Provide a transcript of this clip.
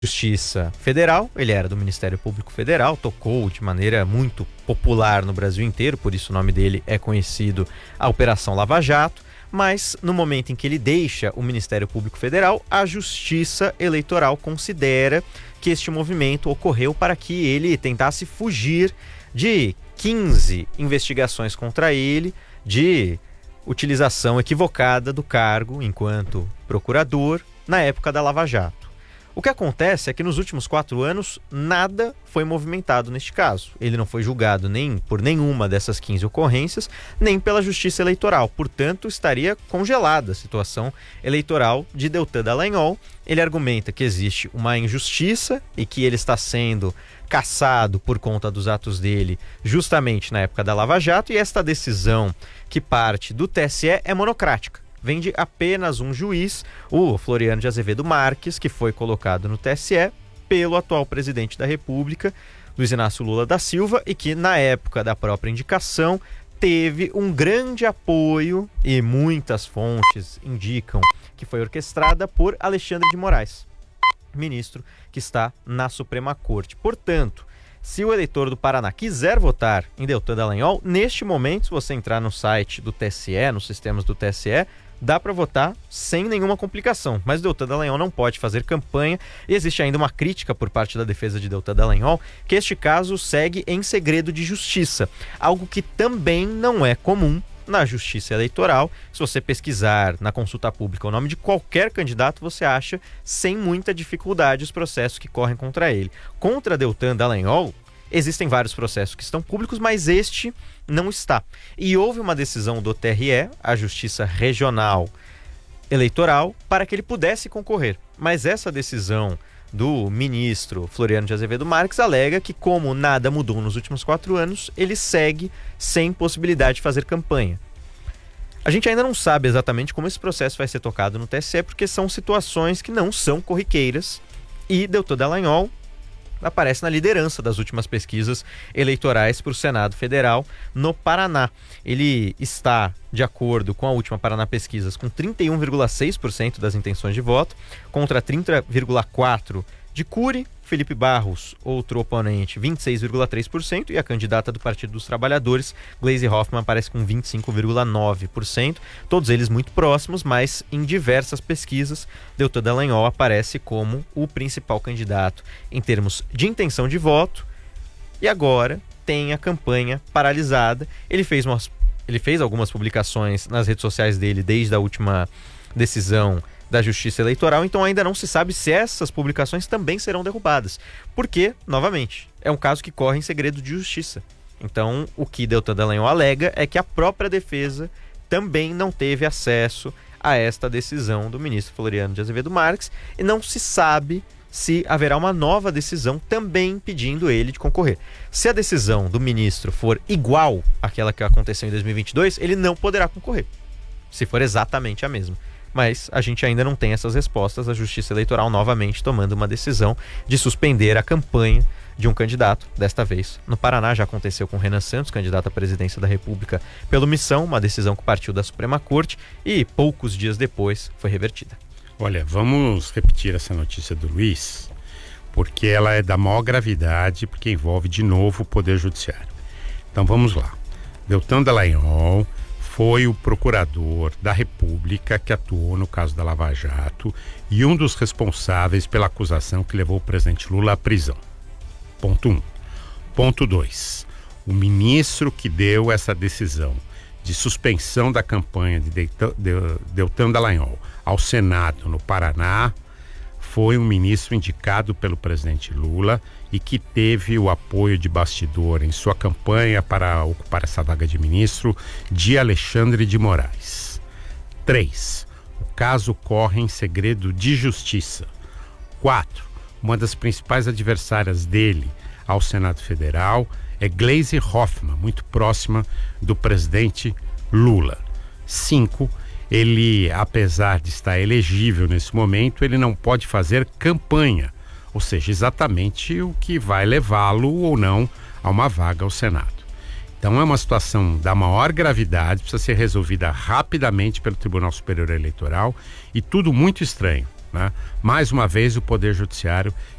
Justiça Federal, ele era do Ministério Público Federal, tocou de maneira muito popular no Brasil inteiro, por isso o nome dele é conhecido, a Operação Lava Jato, mas no momento em que ele deixa o Ministério Público Federal, a Justiça Eleitoral considera que este movimento ocorreu para que ele tentasse fugir de 15 investigações contra ele de utilização equivocada do cargo enquanto procurador na época da Lava Jato. O que acontece é que nos últimos 4 anos nada foi movimentado neste caso. Ele não foi julgado nem por nenhuma dessas 15 ocorrências, nem pela Justiça Eleitoral. Portanto, estaria congelada a situação eleitoral de Deltan Dallagnol. Ele argumenta que existe uma injustiça e que ele está sendo caçado por conta dos atos dele justamente na época da Lava Jato, e esta decisão que parte do TSE é monocrática. Vem de apenas um juiz, o Floriano de Azevedo Marques, que foi colocado no TSE pelo atual presidente da República, Luiz Inácio Lula da Silva, e que na época da própria indicação teve um grande apoio, e muitas fontes indicam que foi orquestrada por Alexandre de Moraes, ministro que está na Suprema Corte. Portanto, se o eleitor do Paraná quiser votar em Deltan Dallagnol, neste momento, se você entrar no site do TSE, nos sistemas do TSE, dá para votar sem nenhuma complicação. Mas Deltan Dallagnol não pode fazer campanha, e existe ainda uma crítica por parte da defesa de Deltan Dallagnol que este caso segue em segredo de justiça, algo que também não é comum na Justiça Eleitoral. Se você pesquisar na consulta pública o nome de qualquer candidato, você acha sem muita dificuldade os processos que correm contra ele. Contra Deltan Dallagnol, existem vários processos que estão públicos, mas este não está. E houve uma decisão do TRE, a Justiça Regional Eleitoral, para que ele pudesse concorrer. Mas essa decisão do ministro Floriano de Azevedo Marques alega que, como nada mudou nos últimos 4 anos, ele segue sem possibilidade de fazer campanha. A gente ainda não sabe exatamente como esse processo vai ser tocado no TSE, porque são situações que não são corriqueiras, e Deltan Dallagnol aparece na liderança das últimas pesquisas eleitorais para o Senado Federal no Paraná. Ele está, de acordo com a última Paraná Pesquisas, com 31,6% das intenções de voto, contra 30,4% de Cury. Felipe Barros, outro oponente, 26,3%, e a candidata do Partido dos Trabalhadores, Gleisi Hoffmann, aparece com 25,9%, todos eles muito próximos, mas em diversas pesquisas, Deltan Dallagnol aparece como o principal candidato em termos de intenção de voto, e agora tem a campanha paralisada. Ele fez algumas publicações nas redes sociais dele desde a última decisão da Justiça Eleitoral, então ainda não se sabe se essas publicações também serão derrubadas, porque, novamente, é um caso que corre em segredo de justiça. Então, o que Deltan Dallagnol alega é que a própria defesa também não teve acesso a esta decisão do ministro Floriano de Azevedo Marques, e não se sabe se haverá uma nova decisão também pedindo ele de concorrer. Se a decisão do ministro for igual àquela que aconteceu em 2022, ele não poderá concorrer, se for exatamente a mesma. Mas a gente ainda não tem essas respostas, a Justiça Eleitoral novamente tomando uma decisão de suspender a campanha de um candidato, desta vez no Paraná. Já aconteceu com Renan Santos, candidato à presidência da República pelo Missão, uma decisão que partiu da Suprema Corte e poucos dias depois foi revertida. Olha, vamos repetir essa notícia do Luiz, porque ela é da maior gravidade, porque envolve de novo o Poder Judiciário. Então vamos lá. Deltan Dallagnol foi o procurador da República que atuou no caso da Lava Jato e um dos responsáveis pela acusação que levou o presidente Lula à prisão. Ponto 1. Ponto 2. O ministro que deu essa decisão de suspensão da campanha de Deltan Dallagnol ao Senado no Paraná foi um ministro indicado pelo presidente Lula e que teve o apoio de bastidor em sua campanha para ocupar essa vaga de ministro de Alexandre de Moraes. 3. O caso corre em segredo de justiça. 4. Uma das principais adversárias dele ao Senado Federal é Gleisi Hoffmann, muito próxima do presidente Lula. 5. Ele, apesar de estar elegível nesse momento, ele não pode fazer campanha, ou seja, exatamente o que vai levá-lo ou não a uma vaga ao Senado. Então é uma situação da maior gravidade, precisa ser resolvida rapidamente pelo Tribunal Superior Eleitoral, e tudo muito estranho. né? Mais uma vez o Poder Judiciário